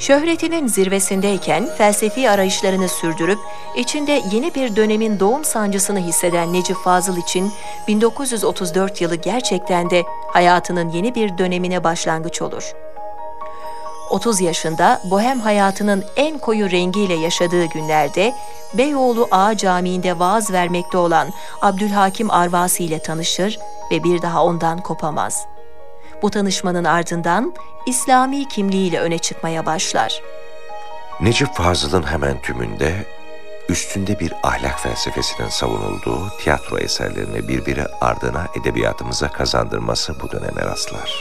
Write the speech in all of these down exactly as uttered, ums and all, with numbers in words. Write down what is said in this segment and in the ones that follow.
Şöhretinin zirvesindeyken felsefi arayışlarını sürdürüp içinde yeni bir dönemin doğum sancısını hisseden Necip Fazıl için bin dokuz yüz otuz dört yılı gerçekten de hayatının yeni bir dönemine başlangıç olur. otuz yaşında bohem hayatının en koyu rengiyle yaşadığı günlerde Beyoğlu Ağa Camii'nde vaaz vermekte olan Abdülhakim Arvasi ile tanışır ve bir daha ondan kopamaz. Bu tanışmanın ardından İslami kimliğiyle öne çıkmaya başlar. Necip Fazıl'ın hemen tümünde üstünde bir ahlak felsefesinin savunulduğu tiyatro eserlerini birbiri ardına edebiyatımıza kazandırması bu döneme rastlar.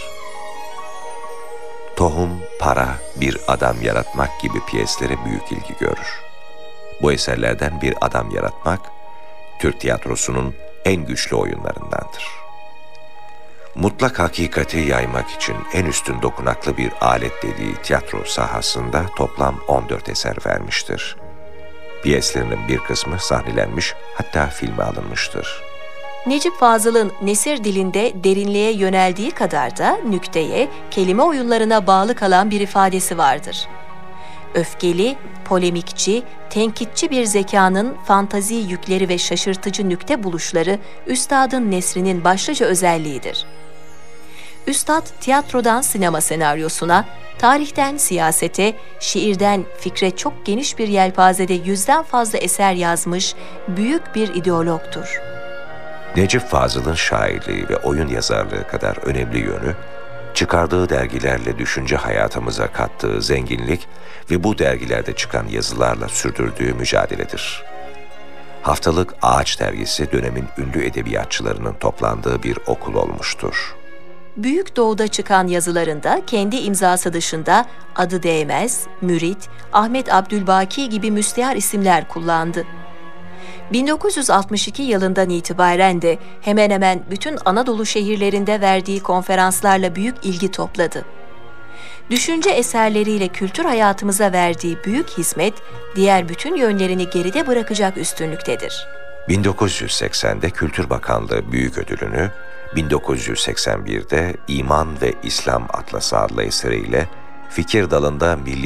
Tohum, Para, Bir Adam Yaratmak gibi piyeslere büyük ilgi görür. Bu eserlerden bir adam yaratmak, Türk tiyatrosunun en güçlü oyunlarındandır. Mutlak hakikati yaymak için en üstün dokunaklı bir alet dediği tiyatro sahasında toplam on dört eser vermiştir. Piyeslerinin bir kısmı sahnelenmiş, hatta filme alınmıştır. Necip Fazıl'ın nesir dilinde derinliğe yöneldiği kadar da nükteye, kelime oyunlarına bağlı kalan bir ifadesi vardır. Öfkeli, polemikçi, tenkitçi bir zekanın fantazi yükleri ve şaşırtıcı nükte buluşları üstadın nesrinin başlıca özelliğidir. Üstad tiyatrodan sinema senaryosuna, tarihten siyasete, şiirden fikre çok geniş bir yelpazede yüzden fazla eser yazmış büyük bir ideologtur. Necip Fazıl'ın şairliği ve oyun yazarlığı kadar önemli yönü, çıkardığı dergilerle düşünce hayatımıza kattığı zenginlik ve bu dergilerde çıkan yazılarla sürdürdüğü mücadeledir. Haftalık Ağaç dergisi dönemin ünlü edebiyatçılarının toplandığı bir okul olmuştur. Büyük Doğu'da çıkan yazılarında kendi imzası dışında adı değmez, Mürit, Ahmet Abdülbaki gibi müstehar isimler kullandı. bin dokuz yüz altmış iki yılından itibaren de hemen hemen bütün Anadolu şehirlerinde verdiği konferanslarla büyük ilgi topladı. Düşünce eserleriyle kültür hayatımıza verdiği büyük hizmet, diğer bütün yönlerini geride bırakacak üstünlüktedir. bin dokuz yüz seksende Kültür Bakanlığı Büyük Ödülünü, bin dokuz yüz seksen birde İman ve İslam Atlası adlı eseriyle fikir dalında milli